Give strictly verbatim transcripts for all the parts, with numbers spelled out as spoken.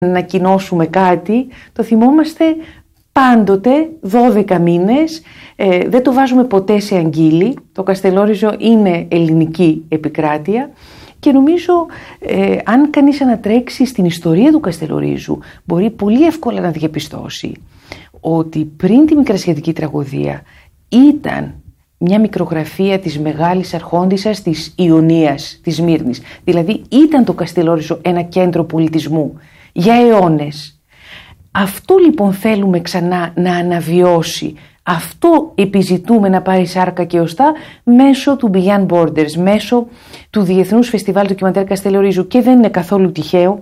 να ανακοινώσουμε κάτι, το θυμόμαστε πάντοτε δώδεκα μήνες, ε, δεν το βάζουμε ποτέ σε αγγείλη. Το Καστελόριζο είναι ελληνική επικράτεια και νομίζω ε, αν κανείς ανατρέξει στην ιστορία του Καστελορίζου μπορεί πολύ εύκολα να διαπιστώσει ότι πριν τη Μικρασιατική τραγωδία ήταν μια μικρογραφία της Μεγάλης Αρχόντισσας της Ιωνίας, της Σμύρνης. Δηλαδή ήταν το Καστελόριζο ένα κέντρο πολιτισμού για αιώνες. Αυτό λοιπόν θέλουμε ξανά να αναβιώσει. Αυτό επιζητούμε να πάρει σάρκα και οστά μέσω του Beyond Borders, μέσω του Διεθνούς Φεστιβάλ Ντοκιμαντέρ Καστελορίζου. Και δεν είναι καθόλου τυχαίο,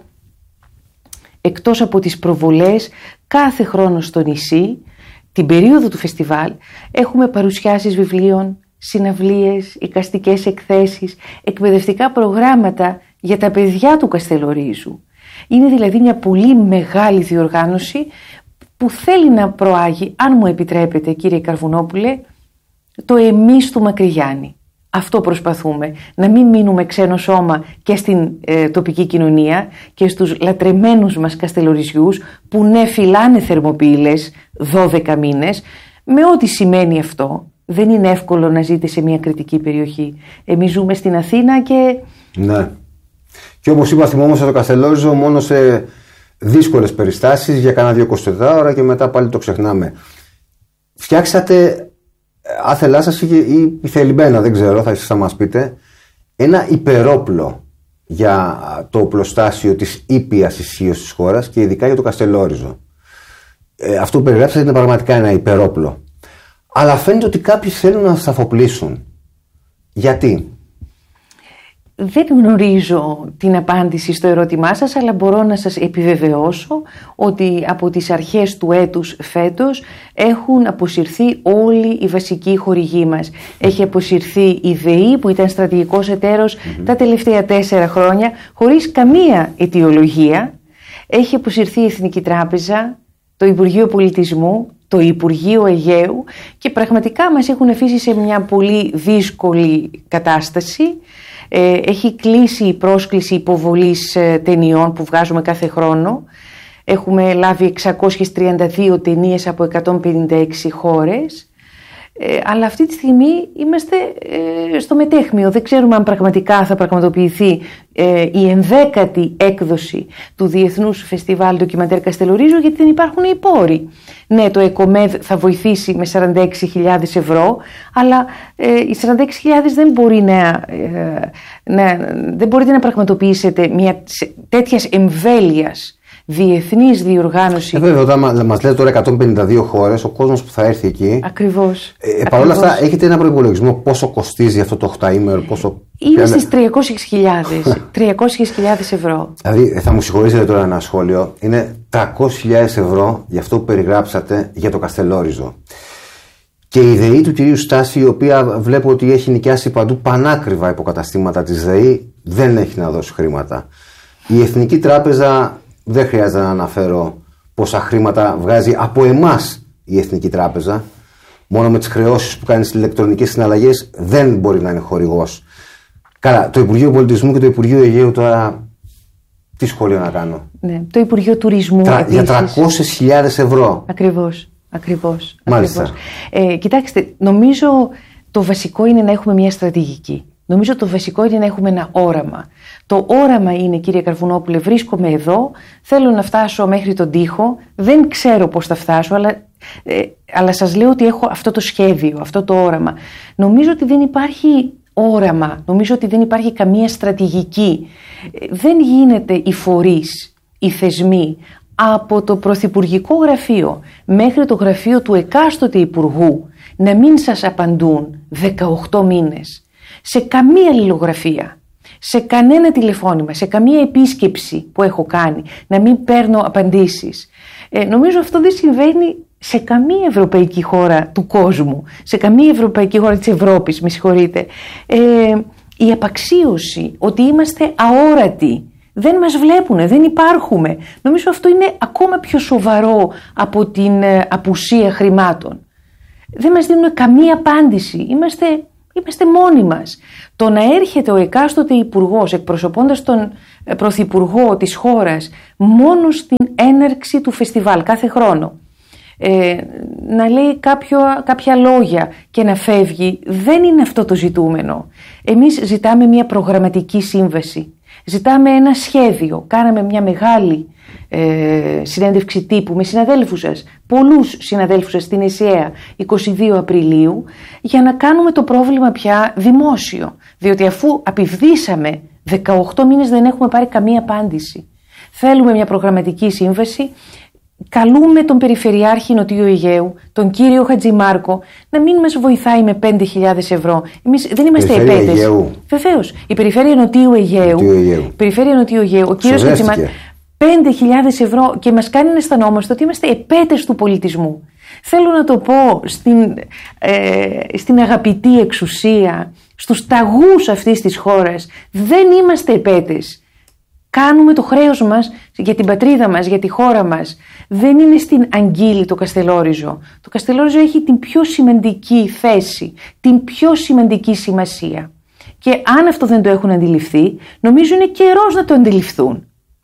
εκτός από τις προβολές κάθε χρόνο στο νησί, την περίοδο του φεστιβάλ έχουμε παρουσιάσεις βιβλίων, συναυλίες, εικαστικές εκθέσεις, εκπαιδευτικά προγράμματα για τα παιδιά του Καστελορίζου. Είναι δηλαδή μια πολύ μεγάλη διοργάνωση που θέλει να προάγει, αν μου επιτρέπετε κύριε Καρβουνόπουλε, το εμείς του Μακρυγιάννη. Αυτό προσπαθούμε, να μην μείνουμε ξένο σώμα και στην ε, τοπική κοινωνία και στους λατρεμένους μας Καστελοριζιούς που ναι φυλάνε θερμοπύλες δώδεκα μήνες, με ό,τι σημαίνει αυτό. Δεν είναι εύκολο να ζείτε σε μια κριτική περιοχή. Εμείς ζούμε στην Αθήνα και... Ναι. Και όπως είπα, θυμόμαστε το Καστελόριζο μόνο σε δύσκολες περιστάσεις για κάνα δύο εικοσιτετρά ώρα και μετά πάλι το ξεχνάμε. Φτιάξατε, άθελά σας ή θελημένα, δεν ξέρω, θα, θα μας πείτε, ένα υπερόπλο για το οπλοστάσιο της ήπιας ισχύως της χώρας και ειδικά για το Καστελόριζο. Ε, αυτό που περιγράψατε είναι πραγματικά ένα υπερόπλο. Αλλά φαίνεται ότι κάποιοι θέλουν να σας αφοπλίσουν. Γιατί? Δεν γνωρίζω την απάντηση στο ερώτημά σας, αλλά μπορώ να σας επιβεβαιώσω ότι από τις αρχές του έτους φέτος έχουν αποσυρθεί όλοι οι βασικοί χορηγοί μας. Έχει αποσυρθεί η ΔΕΗ που ήταν στρατηγικός εταίρος mm-hmm. τα τελευταία τέσσερα χρόνια χωρίς καμία αιτιολογία. Έχει αποσυρθεί η Εθνική Τράπεζα, το Υπουργείο Πολιτισμού, το Υπουργείο Αιγαίου και πραγματικά μας έχουν αφήσει σε μια πολύ δύσκολη κατάσταση. Έχει κλείσει η πρόσκληση υποβολής ταινιών που βγάζουμε κάθε χρόνο. Έχουμε λάβει εξακόσιες τριάντα δύο ταινίες από εκατόν πενήντα έξι χώρες. Ε, αλλά αυτή τη στιγμή είμαστε ε, στο μετέχμιο. Δεν ξέρουμε αν πραγματικά θα πραγματοποιηθεί ε, η ενδέκατη έκδοση του Διεθνούς Φεστιβάλ Ντοκιμαντέρ Καστελορίζου, γιατί δεν υπάρχουν οι πόροι. Ναι, το ΕΚΟΜΕΔ θα βοηθήσει με σαράντα έξι χιλιάδες ευρώ, αλλά ε, οι σαράντα έξι χιλιάδες δεν μπορεί να, ε, να, δεν μπορείτε να πραγματοποιήσετε μια τέτοιας εμβέλειας διεθνής διοργάνωση. Ε, βέβαια, όταν μας λέτε τώρα εκατόν πενήντα δύο χώρες, ο κόσμος που θα έρθει εκεί. Ακριβώς. Ε, Παρ' όλα αυτά, έχετε ένα προϋπολογισμό πόσο κοστίζει αυτό το οχταήμερο, πόσο. Είναι στις τριακόσιες χιλιάδες ευρώ. Δηλαδή, θα μου συγχωρήσετε τώρα ένα σχόλιο. Είναι τριακόσιες χιλιάδες ευρώ για αυτό που περιγράψατε για το Καστελόριζο. Και η ΔΕΗ του κυρίου Στάση, η οποία βλέπω ότι έχει νοικιάσει παντού πανάκριβα υποκαταστήματα της ΔΕΗ, δεν έχει να δώσει χρήματα. Η Εθνική Τράπεζα. Δεν χρειάζεται να αναφέρω πόσα χρήματα βγάζει από εμάς η Εθνική Τράπεζα. Μόνο με τις χρεώσεις που κάνει στις ηλεκτρονικές συναλλαγές δεν μπορεί να είναι χορηγός. Καλά, το Υπουργείο Πολιτισμού και το Υπουργείο Αιγαίου τώρα τι σχόλιο να κάνω. Ναι, το Υπουργείο Τουρισμού Τρα, για τριακόσιες χιλιάδες ευρώ. Ακριβώς, ακριβώς. Μάλιστα. ακριβώς. Ε, κοιτάξτε, νομίζω το βασικό είναι να έχουμε μια στρατηγική. Νομίζω το βασικό είναι να έχουμε ένα όραμα. Το όραμα είναι, κύριε Καρβουνόπουλε, βρίσκομαι εδώ, θέλω να φτάσω μέχρι τον τοίχο, δεν ξέρω πώς θα φτάσω, αλλά, ε, αλλά σας λέω ότι έχω αυτό το σχέδιο, αυτό το όραμα. Νομίζω ότι δεν υπάρχει όραμα, νομίζω ότι δεν υπάρχει καμία στρατηγική. Ε, δεν γίνεται οι φορείς, οι θεσμοί, από το Πρωθυπουργικό Γραφείο μέχρι το γραφείο του εκάστοτε Υπουργού να μην σας απαντούν δεκαοκτώ μήνες. Σε καμία αλληλογραφία, σε κανένα τηλεφώνημα, σε καμία επίσκεψη που έχω κάνει, να μην παίρνω απαντήσεις. Ε, νομίζω αυτό δεν συμβαίνει σε καμία ευρωπαϊκή χώρα του κόσμου, σε καμία ευρωπαϊκή χώρα της Ευρώπης, με συγχωρείτε. Ε, η απαξίωση ότι είμαστε αόρατοι, δεν μας βλέπουνε, δεν υπάρχουμε. Νομίζω αυτό είναι ακόμα πιο σοβαρό από την ε, απουσία χρημάτων. Δεν μας δίνουν καμία απάντηση, είμαστε... Είμαστε μόνοι μας. Το να έρχεται ο εκάστοτε υπουργός εκπροσωπώντας τον πρωθυπουργό της χώρας μόνο στην έναρξη του φεστιβάλ κάθε χρόνο, ε, να λέει κάποιο, κάποια λόγια και να φεύγει, δεν είναι αυτό το ζητούμενο. Εμείς ζητάμε μια προγραμματική σύμβαση, ζητάμε ένα σχέδιο. Κάναμε μια μεγάλη ε, συνέντευξη τύπου με συναδέλφους σας, πολλούς συναδέλφους σας στην ΕΣΥΑ εικοστή δεύτερη Απριλίου, για να κάνουμε το πρόβλημα πια δημόσιο, διότι αφού απειβδίσαμε δεκαοκτώ μήνες δεν έχουμε πάρει καμία απάντηση. Θέλουμε μια προγραμματική σύμβαση. Καλούμε τον Περιφερειάρχη Νοτιού Αιγαίου, τον κύριο Χατζημάρκο, να μην μας βοηθάει με πέντε χιλιάδες ευρώ. Εμείς δεν είμαστε επέτες. Βεβαίως. Η Περιφέρεια Νοτιού Αιγαίου. Η Περιφέρεια Νοτιού Αιγαίου. Ο κύριος Χατζημάρκο. πέντε χιλιάδες ευρώ και μας κάνει να αισθανόμαστε ότι είμαστε επέτες του πολιτισμού. Θέλω να το πω στην, ε, στην αγαπητή εξουσία, στους ταγούς αυτής της χώρας. Δεν είμαστε επέτες. Κάνουμε το χρέος μας για την πατρίδα μας, για τη χώρα μας. Δεν είναι στην Αγγίλη το Καστελόριζο. Το Καστελόριζο έχει την πιο σημαντική θέση, την πιο σημαντική σημασία. Και αν αυτό δεν το έχουν αντιληφθεί, νομίζω είναι καιρός να το αντιληφθούν.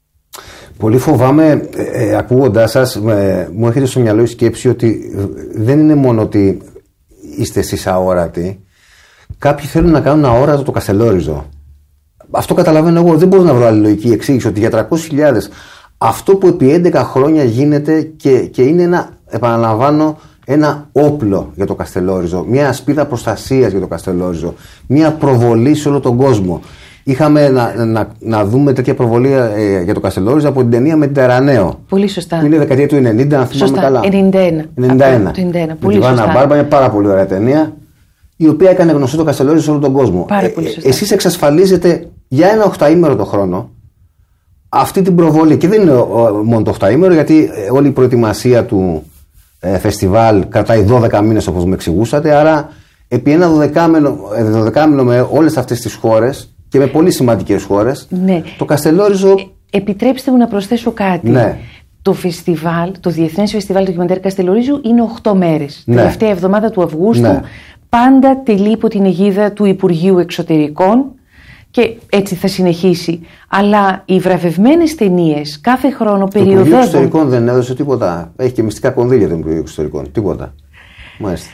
Πολύ φοβάμαι, ε, ακούγοντάς σας, ε, μου έρχεται στο μυαλό η σκέψη ότι δεν είναι μόνο ότι είστε εσείς αόρατοι. Κάποιοι θέλουν να κάνουν αόρατο το Καστελόριζο. Αυτό καταλαβαίνω εγώ, δεν μπορώ να βρω άλλη λογική εξήγηση ότι για τριακόσιες χιλιάδες αυτό που επί έντεκα χρόνια γίνεται και, και είναι ένα, επαναλαμβάνω, ένα όπλο για το Καστελόριζο, μια ασπίδα προστασίας για το Καστελόριζο, μια προβολή σε όλο τον κόσμο. Είχαμε να, να, να δούμε τέτοια προβολή ε, για το Καστελόριζο από την ταινία με την Τεραναίο. Πολύ σωστά. Που είναι δεκαετία του ενενήντα, αν θυμάμαι καλά. ενενήντα ένα. ενενήντα ένα. ενενήντα ένα. Με Πολύ τη Βάνα σωστά. Μπάρμπα, μια πάρα πολύ ωραία ταινία, η οποία έκανε γνωστό το Καστελόριζο σε όλο τον κόσμο. Πάρα πολύ σωστά. Ε, εσείς εξασφαλίζετε για ένα οχταήμερο το χρόνο αυτή την προβολή. Και δεν είναι μόνο το οχταήμερο, γιατί όλη η προετοιμασία του ε, φεστιβάλ κρατάει δώδεκα μήνες, όπως με εξηγούσατε. Άρα, επί ένα δωδεκάμηνο, δωδεκάμηνο με όλες αυτές τις χώρες και με πολύ σημαντικές χώρες, ναι. Το Καστελόριζο. Ε, επιτρέψτε μου να προσθέσω κάτι. Ναι. Το φεστιβάλ, το Διεθνές Φεστιβάλ Ντοκιμαντέρ Καστελορίζου είναι οκτώ μέρες. Ναι. Τελευταία εβδομάδα του Αυγούστου, Ναι. πάντα τελεί υπό την αιγίδα του Υπουργείου Εξωτερικών και έτσι θα συνεχίσει. Αλλά οι βραβευμένες ταινίες κάθε χρόνο περιοδεύουν. Το Υπουργείο Εξωτερικών δεν έδωσε τίποτα. Έχει και μυστικά κονδύλια το Υπουργείο Εξωτερικών. Τίποτα. Μάλιστα.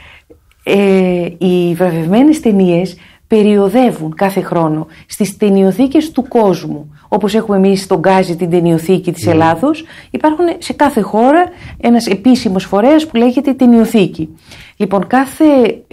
Ε, οι βραβευμένες ταινίες περιοδεύουν κάθε χρόνο στις ταινιοθήκες του κόσμου. Όπως έχουμε εμείς στον Γκάζι την ταινιοθήκη της mm. Ελλάδος, υπάρχουν σε κάθε χώρα ένας επίσημος φορέας που λέγεται ταινιοθήκη. Λοιπόν, κάθε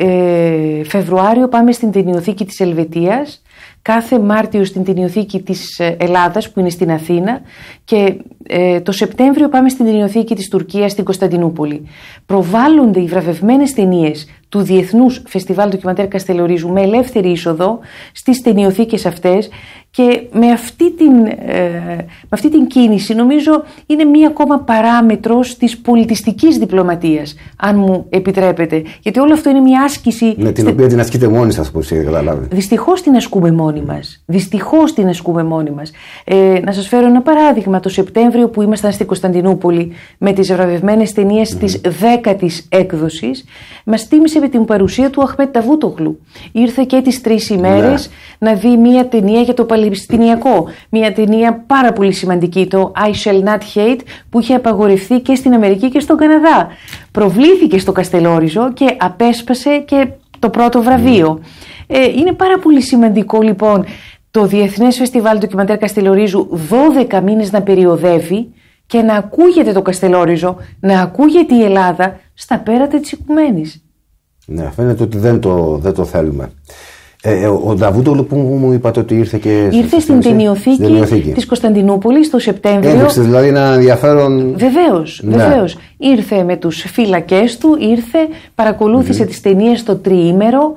ε, Φεβρουάριο πάμε στην ταινιοθήκη της Ελβετίας, κάθε Μάρτιο στην ταινιοθήκη της Ελλάδας που είναι στην Αθήνα και ε, το Σεπτέμβριο πάμε στην ταινιοθήκη της Τουρκίας στην Κωνσταντινούπολη. Προβάλλονται οι βραβευμένες ταινίες του Διεθνούς Φεστιβάλ Ντοκιμαντέρ Καστελορίζου με ελεύθερη είσοδο στις ταινιοθήκες αυτές και με αυτή την, ε, με αυτή την κίνηση νομίζω είναι μία ακόμα παράμετρος της πολιτιστικής διπλωματίας, αν μου επιτρέπετε, γιατί όλο αυτό είναι μια άσκηση με την στε... οποία την ασκείτε μόνοι σας, όπως είχατε καταλάβει. Δυστυχώς την ασκούμε μόνοι μας. Δυστυχώς την ασκούμε μόνοι μας. Ε, να σας φέρω ένα παράδειγμα. Το Σεπτέμβριο που ήμασταν στην Κωνσταντινούπολη με τις βραβευμένες ταινίες mm. της δέκατης έκδοσης, μας τίμησε με την παρουσία του Αχμέτ Νταβούτογλου. Ήρθε και τις τρεις ημέρες yeah. να δει μια ταινία για το Παλαιστινιακό. Μια ταινία πάρα πολύ σημαντική, το I Shall Not Hate, που είχε απαγορευτεί και στην Αμερική και στον Καναδά. Προβλήθηκε στο Καστελόριζο και απέσπασε και το πρώτο βραβείο. Mm. Ε, είναι πάρα πολύ σημαντικό λοιπόν το Διεθνές Φεστιβάλ Ντοκιμαντέρ Καστελορίζου δώδεκα μήνες να περιοδεύει και να ακούγεται το Καστελόριζο, να ακούγεται η Ελλάδα στα πέρατα της οικουμένης. Ναι, φαίνεται ότι δεν το, δεν το θέλουμε. Ε, ο Νταβούτογλου που μου είπατε ότι ήρθε και ήρθε στην ταινιοθήκη, ταινιοθήκη της Κωνσταντινούπολης το Σεπτέμβριο. Έδειξε δηλαδή ένα ενδιαφέρον. Βεβαίως, ναι. βεβαίως. Ήρθε με τους φύλακές του, ήρθε, παρακολούθησε mm-hmm. τις ταινίες στο τριήμερο.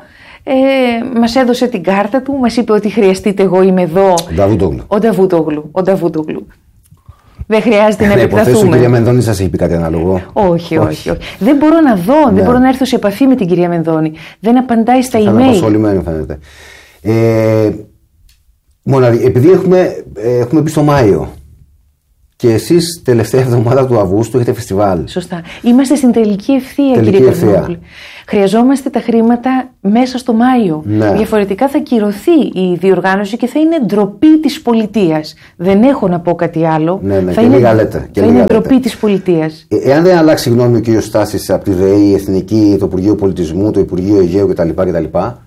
Ε, μας έδωσε την κάρτα του, μας είπε ότι χρειαστείτε, εγώ είμαι εδώ. Ο Νταβούτογλου. Ο Νταβούτογλου. Ο Νταβούτογλου. Δεν χρειάζεται να ναι, επεκταθούμε. Η κυρία Μενδώνη σας έχει πει κάτι ανάλογο. Όχι, όχι, όχι. Δεν μπορώ να δω, ναι. δεν μπορώ να έρθω σε επαφή με την κυρία Μενδώνη. Δεν απαντάει στα email. Θα είναι απασχολημένη φαίνεται. Ε, μοναδι, επειδή έχουμε, έχουμε πει στο Μάιο Και εσείς τελευταία εβδομάδα του Αυγούστου έχετε φεστιβάλ. Σωστά. Είμαστε στην τελική ευθεία, τελική κύριε ευθεία. Καρνόπουλε. Χρειαζόμαστε τα χρήματα μέσα στο Μάιο. Ναι. Διαφορετικά θα κυρωθεί η διοργάνωση και θα είναι ντροπή της πολιτείας. Δεν έχω να πω κάτι άλλο. Ναι, ναι, θα και είναι, λίγα λέτε, και θα λίγα είναι λέτε. ντροπή της πολιτείας. Ε, εάν δεν αλλάξει γνώμη ο κ. Στάσης από τη ΔΕΗ, η Εθνική, το Υπουργείο Πολιτισμού, το Υπουργείο Αιγαίου κτλ. κτλ.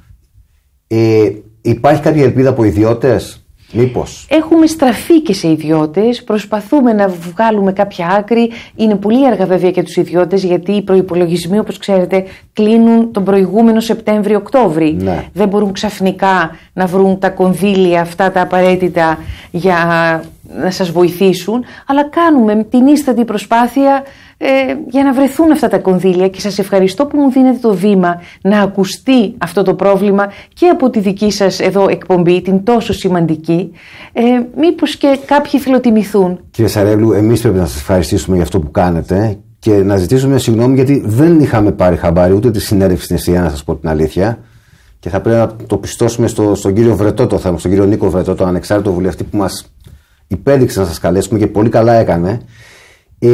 Ε, υπάρχει κάποια ελπίδα από ιδιώτες? Μήπως? Έχουμε στραφεί και σε ιδιώτες, προσπαθούμε να βγάλουμε κάποια άκρη. Είναι πολύ αργά βέβαια για τους ιδιώτες, γιατί οι προϋπολογισμοί, όπως ξέρετε, κλείνουν τον προηγούμενο Σεπτέμβριο-Οκτώβρη. Ναι. Δεν μπορούν ξαφνικά να βρουν τα κονδύλια αυτά τα απαραίτητα για να σας βοηθήσουν, αλλά κάνουμε την ίστατη προσπάθεια ε, για να βρεθούν αυτά τα κονδύλια, και σας ευχαριστώ που μου δίνετε το βήμα να ακουστεί αυτό το πρόβλημα και από τη δική σας εδώ εκπομπή, την τόσο σημαντική, ε, μήπως και κάποιοι φιλοτιμηθούν. Κύριε Σαρέλου, εμείς πρέπει να σας ευχαριστήσουμε για αυτό που κάνετε και να ζητήσουμε συγγνώμη, γιατί δεν είχαμε πάρει χαμπάρι ούτε τη συνέντευξη στην Εστία, να σας πω την αλήθεια, και θα πρέπει να το πιστώσουμε στο, στον κύριο Βρετό το θέμα, στον κύριο Νίκο Βρετό, τον ανεξάρτητο βουλευτή που μας υπέδειξε να σας καλέσουμε και πολύ καλά έκανε. Ε,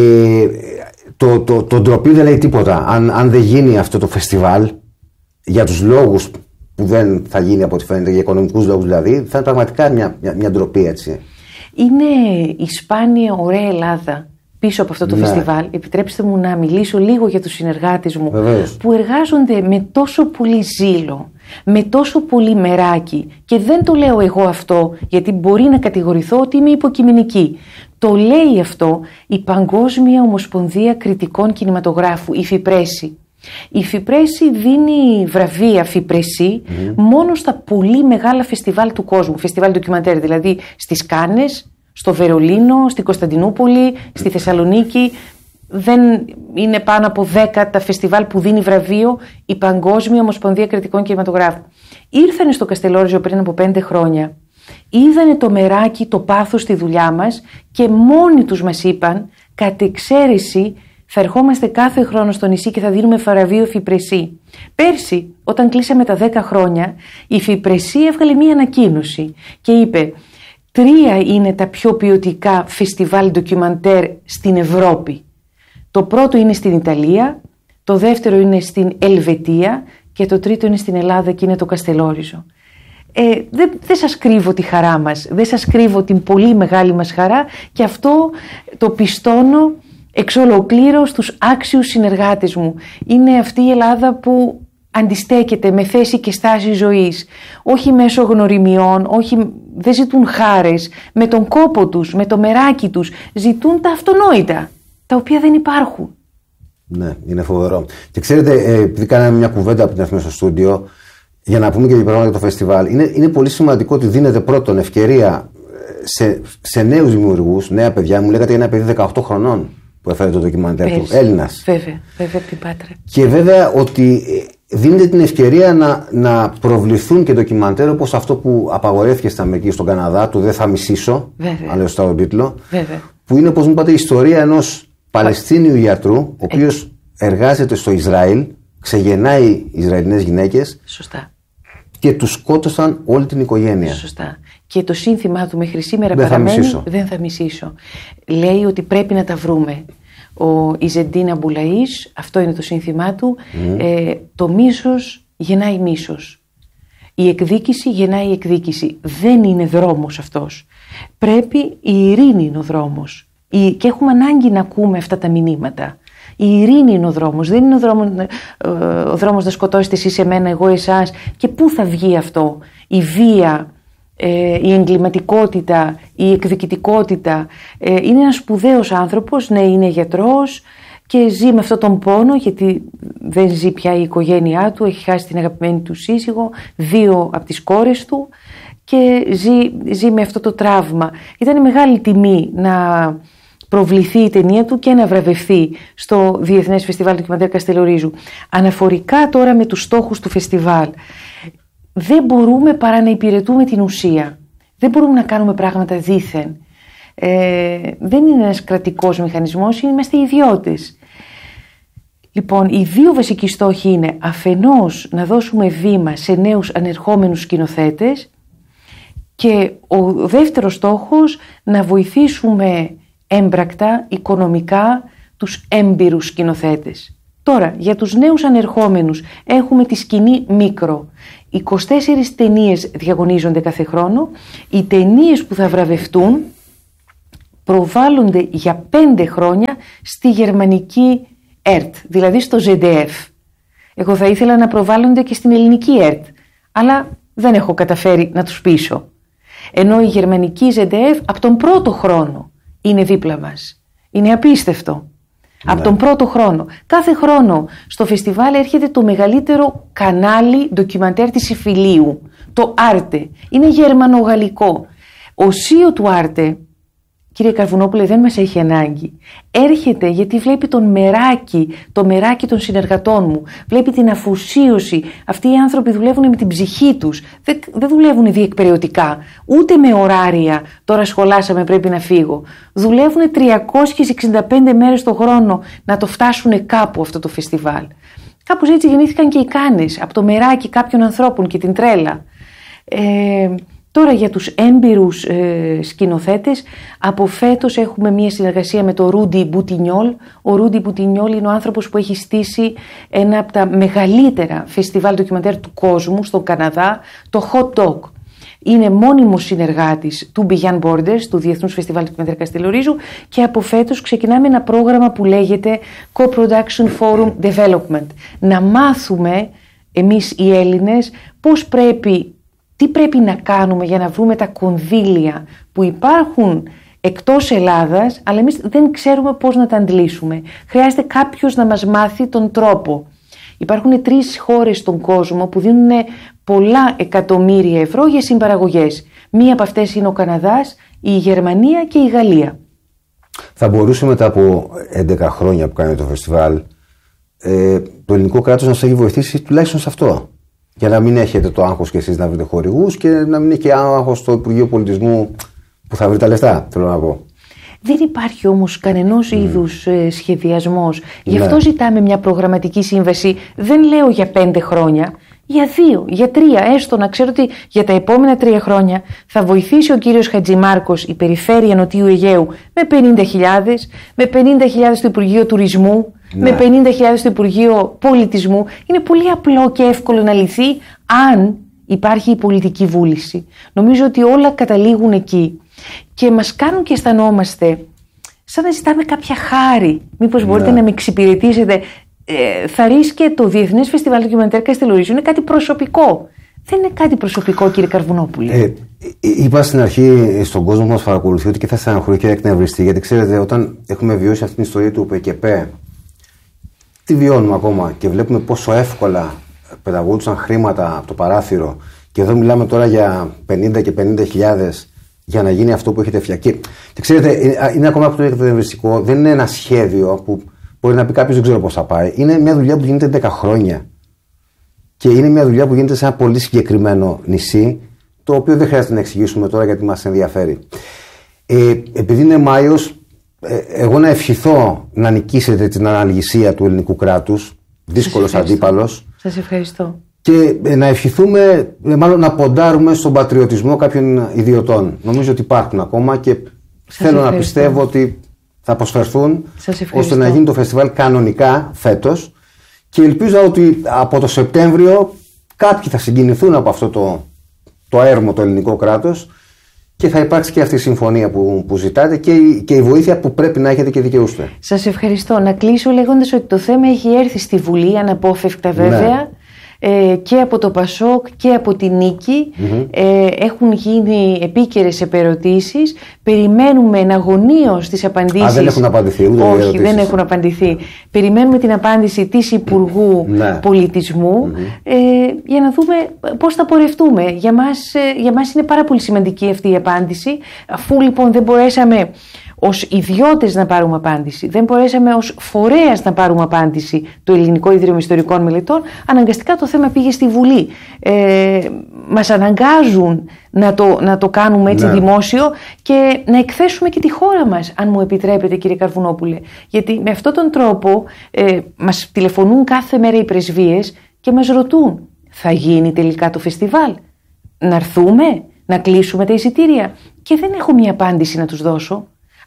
το, το, το ντροπή δεν λέει τίποτα. Αν, αν δεν γίνει αυτό το φεστιβάλ, για τους λόγους που δεν θα γίνει από ό,τι φαίνεται, για οικονομικούς λόγους δηλαδή, θα είναι πραγματικά μια, μια, μια ντροπή, έτσι. Είναι η σπάνια ωραία Ελλάδα πίσω από αυτό το ναι. φεστιβάλ. Επιτρέψτε μου να μιλήσω λίγο για τους συνεργάτες μου. Βεβαίως. Που εργάζονται με τόσο πολύ ζήλο, με τόσο πολύ μεράκι, και δεν το λέω εγώ αυτό γιατί μπορεί να κατηγορηθώ ότι είμαι υποκειμενική. Το λέει αυτό η Παγκόσμια Ομοσπονδία Κριτικών Κινηματογράφου, η Φιπρέση. Η Φιπρέση δίνει βραβεία Φιπρεσί mm. μόνο στα πολύ μεγάλα φεστιβάλ του κόσμου. Φεστιβάλ ντοκιμαντέρ, δηλαδή στις Κάνες, στο Βερολίνο, στην Κωνσταντινούπολη, στη Θεσσαλονίκη. Δεν είναι πάνω από δέκα τα φεστιβάλ που δίνει βραβείο η Παγκόσμια Ομοσπονδία Κριτικών Κινηματογράφου. Ήρθανε στο Καστελόριζο πριν από πέντε χρόνια, είδανε το μεράκι, το πάθος στη δουλειά μας, και μόνοι τους μας είπαν, κατ' εξαίρεση θα ερχόμαστε κάθε χρόνο στο νησί και θα δίνουμε βραβείο Φιπρεσί. Πέρσι, όταν κλείσαμε τα δέκα χρόνια, η Φιπρεσί έβγαλε μία ανακοίνωση και είπε: τρία είναι τα πιο ποιοτικά φεστιβάλ ντοκιμαντέρ στην Ευρώπη. Το πρώτο είναι στην Ιταλία, το δεύτερο είναι στην Ελβετία και το τρίτο είναι στην Ελλάδα, και είναι το Καστελόριζο. Ε, δεν, δεν σας κρύβω τη χαρά μας, δεν σας κρύβω την πολύ μεγάλη μας χαρά, και αυτό το πιστώνω εξ ολοκλήρου στους άξιους συνεργάτες μου. Είναι αυτή η Ελλάδα που αντιστέκεται με θέση και στάση ζωής, όχι μέσω γνωριμιών, όχι, δεν ζητούν χάρες, με τον κόπο τους, με το μεράκι τους, ζητούν τα αυτονόητα, τα οποία δεν υπάρχουν. Ναι, είναι φοβερό. Και ξέρετε, επειδή κάναμε μια κουβέντα από την αρχή στο στούντιο, για να πούμε και δύο πράγματα για το φεστιβάλ, είναι, είναι πολύ σημαντικό ότι δίνεται πρώτον ευκαιρία σε, σε νέους δημιουργούς, νέα παιδιά. Μου λέγατε ένα παιδί δεκαοκτώ χρονών που έφερε το ντοκιμαντέρ του, Έλληνας. Βέβαια, βέβαια, την Πάτρα. Και βέβαια ότι δίνεται την ευκαιρία να, να προβληθούν και ντοκιμαντέρ όπως αυτό που απαγορεύτηκε στην Αμερική, στον Καναδά, το «Δεν θα μισήσω», αν λέω στον τίτλο, βέβαια. που είναι, όπως μου είπατε, η ιστορία ενός Παλαιστίνιου γιατρού, ο οποίος εργάζεται στο Ισραήλ, ξεγεννάει Ισραηλινές γυναίκες. Σωστά. Και τους σκότωσαν όλη την οικογένεια. Σωστά. Και το σύνθημά του μέχρι σήμερα δεν παραμένει θα «Δεν θα μισήσω». Λέει ότι πρέπει να τα βρούμε. Ο Ιζεντίν Αμπουλαΐς, αυτό είναι το σύνθημά του, mm. ε, το μίσος γεννάει μίσος. Η εκδίκηση γεννάει εκδίκηση. Δεν είναι δρόμος αυτός. Πρέπει, η ειρήνη είναι ο δρόμος. Η, και έχουμε ανάγκη να ακούμε αυτά τα μηνύματα. Η ειρήνη είναι ο δρόμος. Δεν είναι ο δρόμος, ε, ο δρόμος να σκοτώσετε εσείς εμένα, εγώ εσάς. Και πού θα βγει αυτό? Η βία, ε, η εγκληματικότητα, η εκδικητικότητα. Ε, είναι ένας σπουδαίος άνθρωπος, ναι, είναι γιατρός και ζει με αυτόν τον πόνο, γιατί δεν ζει πια η οικογένειά του, έχει χάσει την αγαπημένη του σύζυγο, δύο από τις κόρες του, και ζει, ζει με αυτό το τραύμα. Ήταν μεγάλη τιμή να προβληθεί η ταινία του και να βραβευθεί στο Διεθνές Φεστιβάλ Ντοκιμαντέρ Καστελορίζου. Αναφορικά τώρα με τους στόχους του φεστιβάλ, δεν μπορούμε παρά να υπηρετούμε την ουσία. Δεν μπορούμε να κάνουμε πράγματα δήθεν. Ε, δεν είναι ένας κρατικός μηχανισμός, είμαστε ιδιώτες. Λοιπόν, οι δύο βασικοί στόχοι είναι αφενός να δώσουμε βήμα σε νέους ανερχόμενους σκηνοθέτες, και ο δεύτερος στόχος να βοηθήσουμε έμπρακτα, οικονομικά, τους έμπειρους σκηνοθέτες. Τώρα, για τους νέους ανερχόμενους έχουμε τη σκηνή Μίκρο. είκοσι τέσσερις ταινίες διαγωνίζονται κάθε χρόνο. Οι ταινίες που θα βραβευτούν προβάλλονται για πέντε χρόνια στη γερμανική ΕΡΤ, δηλαδή στο ζε ντι εφ. Εγώ θα ήθελα να προβάλλονται και στην ελληνική ΕΡΤ, αλλά δεν έχω καταφέρει να τους πείσω. Ενώ η γερμανική ζε ντι εφ από τον πρώτο χρόνο είναι δίπλα μας. Είναι απίστευτο. Ναι. Από τον πρώτο χρόνο. Κάθε χρόνο στο φεστιβάλ έρχεται το μεγαλύτερο κανάλι ντοκιμαντέρ της Ιφιλίου, το Άρτε. Είναι γερμανογαλλικό. Ο σι ι ο του Άρτε, κύριε Καρβουνόπουλε, δεν μας έχει ανάγκη. Έρχεται γιατί βλέπει τον μεράκι, το μεράκι των συνεργατών μου. Βλέπει την αφουσίωση. Αυτοί οι άνθρωποι δουλεύουν με την ψυχή τους. Δεν, δεν δουλεύουν διεκπεραιωτικά. Ούτε με ωράρια. Τώρα σχολάσαμε, πρέπει να φύγω. Δουλεύουν τριακόσιες εξήντα πέντε μέρες το χρόνο να το φτάσουν κάπου αυτό το φεστιβάλ. Κάπως έτσι γεννήθηκαν και οι Κάνες. Από το μεράκι κάποιων ανθρώπων και την τρέλα. Ε, Τώρα για τους έμπειρους ε, σκηνοθέτες, από φέτος έχουμε μια συνεργασία με τον Ρούντι Μπουτινιόλ. Ο Ρούντι Μπουτινιόλ είναι ο άνθρωπος που έχει στήσει ένα από τα μεγαλύτερα φεστιβάλ ντοκιμαντέρ του κόσμου στον Καναδά, το Hot Dog. Είναι μόνιμος συνεργάτης του Beyond Borders, του Διεθνούς Φεστιβάλ Ντοκιμαντέρ Καστελορίζου, και από φέτος ξεκινάμε ένα πρόγραμμα που λέγεται Co-Production Forum Development. Να μάθουμε εμείς οι Έλληνες πώς πρέπει, τι πρέπει να κάνουμε για να βρούμε τα κονδύλια που υπάρχουν εκτός Ελλάδας, αλλά εμείς δεν ξέρουμε πώς να τα αντλήσουμε. Χρειάζεται κάποιος να μας μάθει τον τρόπο. Υπάρχουν τρεις χώρες στον κόσμο που δίνουν πολλά εκατομμύρια ευρώ για συμπαραγωγές. Μία από αυτές είναι ο Καναδάς, η Γερμανία και η Γαλλία. Θα μπορούσε μετά από έντεκα χρόνια που κάνει το φεστιβάλ ε, το ελληνικό κράτος να σας έχει βοηθήσει τουλάχιστον σε αυτό. Για να μην έχετε το άγχος και εσείς να βρείτε χορηγούς και να μην έχει και άγχος στο Υπουργείο Πολιτισμού που θα βρει τα λεφτά, θέλω να πω. Δεν υπάρχει όμως κανενός mm. είδους ε, σχεδιασμός. Γι' αυτό ναι. ζητάμε μια προγραμματική σύμβαση. Δεν λέω για πέντε χρόνια, για δύο, για τρία. Έστω να ξέρω ότι για τα επόμενα τρία χρόνια θα βοηθήσει ο κύριος Χατζημάρκος η περιφέρεια Νοτιού Αιγαίου με πενήντα χιλιάδες, με πενήντα χιλιάδες στο Υπουργείο Τουρισμού, ναι. με πενήντα χιλιάδες στο Υπουργείο Πολιτισμού. Είναι πολύ απλό και εύκολο να λυθεί αν υπάρχει η πολιτική βούληση. Νομίζω ότι όλα καταλήγουν εκεί. Και μας κάνουν και αισθανόμαστε σαν να ζητάμε κάποια χάρη. Μήπως μπορείτε ναι. να με εξυπηρετήσετε. Ε, θα ρίσκε το Διεθνές Φεστιβάλ Ντοκιμαντέρ Καστελορίζου. Είναι κάτι προσωπικό. Δεν είναι κάτι προσωπικό, κύριε Καρβουνόπουλε. Ε, είπα στην αρχή στον κόσμο που μας παρακολουθεί ότι και θα στεναχωρεί και εκνευριστεί. Γιατί ξέρετε, όταν έχουμε βιώσει αυτή την ιστορία του ΠΚΠ, τη βιώνουμε ακόμα και βλέπουμε πόσο εύκολα πεταγόντουσαν χρήματα από το παράθυρο. Και εδώ μιλάμε τώρα για πενήντα και πενήντα χιλιάδες για να γίνει αυτό που έχετε φτιάξει. Και ξέρετε, είναι ακόμα από το εκνευριστικό. Δεν είναι ένα σχέδιο που μπορεί να πει κάποιος δεν ξέρω πώς θα πάει. Είναι μια δουλειά που γίνεται δέκα χρόνια. Και είναι μια δουλειά που γίνεται σε ένα πολύ συγκεκριμένο νησί, το οποίο δεν χρειάζεται να εξηγήσουμε τώρα γιατί μας ενδιαφέρει. Ε, επειδή είναι Μάιος, ε, εγώ να ευχηθώ να νικήσετε την αναλγησία του ελληνικού κράτους, δύσκολος αντίπαλος. Σας ευχαριστώ. Και ε, να ευχηθούμε, ε, μάλλον να ποντάρουμε στον πατριωτισμό κάποιων ιδιωτών. Νομίζω ότι υπάρχουν ακόμα και σας θέλω ευχαριστώ. Να πιστεύω ότι θα προσφερθούν ώστε να γίνει το φεστιβάλ κανονικά φέτος και ελπίζω ότι από το Σεπτέμβριο κάποιοι θα συγκινηθούν από αυτό το, το έρμο το ελληνικό κράτος και θα υπάρξει και αυτή η συμφωνία που, που ζητάτε και η, και η βοήθεια που πρέπει να έχετε και δικαιούστε. Σας ευχαριστώ. Να κλείσω λέγοντας ότι το θέμα έχει έρθει στη Βουλή αναπόφευκτα βέβαια. Ναι. Ε, και από το Πασόκ και από τη Νίκη mm-hmm. ε, έχουν γίνει επίκαιρες επερωτήσεις. Περιμένουμε εναγωνίως τις απαντήσεις. Α, δεν έχουν απαντηθεί ούτε όχι, ερωτήσεις. δεν έχουν απαντηθεί. Περιμένουμε την απάντηση της Υπουργού ναι. Πολιτισμού mm-hmm. ε, για να δούμε πώς θα πορευτούμε. Για μας, ε, για μας είναι πάρα πολύ σημαντική αυτή η απάντηση. Αφού λοιπόν δεν μπορέσαμε ως ιδιώτες να πάρουμε απάντηση, δεν μπορέσαμε ως φορέας να πάρουμε απάντηση το Ελληνικό Ίδρυμα Ιστορικών Μελετών, αναγκαστικά το θέμα πήγε στη Βουλή. Ε, μας αναγκάζουν να το, να το κάνουμε έτσι ναι. δημόσιο και να εκθέσουμε και τη χώρα μας, αν μου επιτρέπετε κύριε Καρβουνόπουλε. Γιατί με αυτόν τον τρόπο ε, μας τηλεφωνούν κάθε μέρα οι πρεσβείες και μας ρωτούν, θα γίνει τελικά το φεστιβάλ, να έρθουμε, να κλείσουμε τα εισιτήρια? Και δεν έχω μια απάντηση να τους δώσω.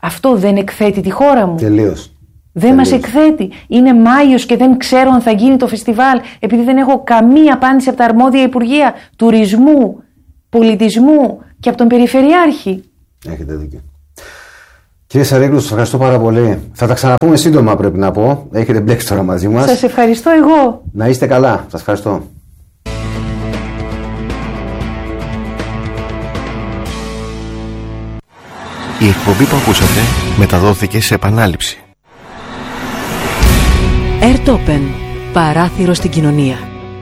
Αυτό δεν εκθέτει τη χώρα μου? Τελείως. Δεν μας εκθέτει. Είναι Μάιος και δεν ξέρω αν θα γίνει το φεστιβάλ, επειδή δεν έχω καμία απάντηση από τα αρμόδια Υπουργεία Τουρισμού, Πολιτισμού και από τον Περιφερειάρχη. Έχετε δίκιο. Κύριε Σαρίγλου, σας ευχαριστώ πάρα πολύ. Θα τα ξαναπούμε σύντομα, πρέπει να πω. Έχετε μπλέξει τώρα μαζί μας. Σας ευχαριστώ εγώ. Να είστε καλά. Σας ευχαριστώ. Η εκπομπή που ακούσατε μεταδόθηκε σε επανάληψη. Airtopen. Παράθυρο στην κοινωνία.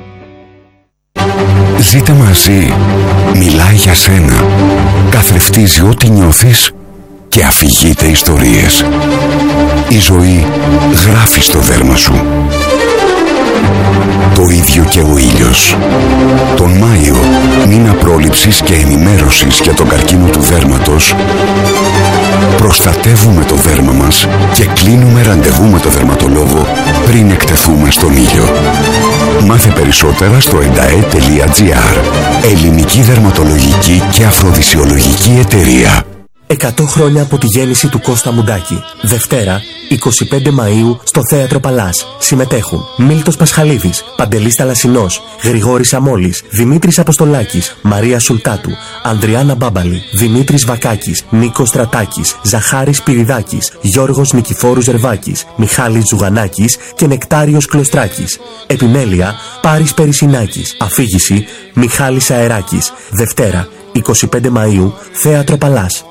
Ζήτα μαζί. Μιλάει για σένα. Καθρεφτίζει ό,τι νιώθεις και αφηγείται ιστορίες. Η ζωή γράφει στο δέρμα σου. Το ίδιο και ο ήλιος. Τον Μάιο, μήνα πρόληψης και ενημέρωσης για τον καρκίνο του δέρματος, προστατεύουμε το δέρμα μας και κλείνουμε ραντεβού με το δερματολόγο πριν εκτεθούμε στον ήλιο. Μάθε περισσότερα στο εντα-ε τελεία τζι άρ. Ελληνική δερματολογική και αφροδισιολογική εταιρεία. εκατό χρόνια από τη γέννηση του Κώστα Μουντάκη. Δευτέρα, εικοστή πέμπτη Μαΐου, στο Θέατρο Παλάς. Συμμετέχουν Μίλτος Πασχαλίδης, Παντελής Θαλασσινός, Γρηγόρης Αμόλης, Δημήτρης Αποστολάκης, Μαρία Σουλτάτου, Ανδριάννα Μπάμπαλη, Δημήτρης Βακάκης, Νίκος Στρατάκης, Ζαχάρης Πυριδάκης, Γιώργος Νικηφόρου Ζερβάκης, Μιχάλης Ζουγανάκης και Νεκτάριος Κλωστράκης. Επιμέλεια, Πάρης Περισσινάκης. Αφήγηση, Μιχάλης Αεράκης. Δευτέρα, εικοστή πέμπτη Μαΐου, Θέατρο Παλάς.